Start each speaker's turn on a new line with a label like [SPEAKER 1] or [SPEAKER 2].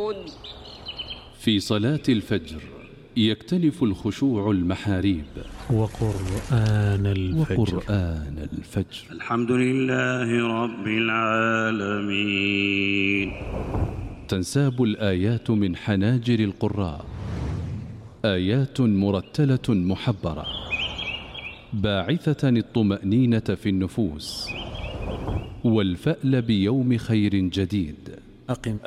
[SPEAKER 1] يعلمون.
[SPEAKER 2] في صلاة الفجر يكتنف الخشوع المحاريب.
[SPEAKER 3] وقرآن
[SPEAKER 2] الفجر.
[SPEAKER 4] الحمد لله رب العالمين.
[SPEAKER 2] تنساب الآيات من حناجر القراء، آيات مرتلة محبرة باعثة الطمأنينة في النفوس والفأل بيوم خير جديد.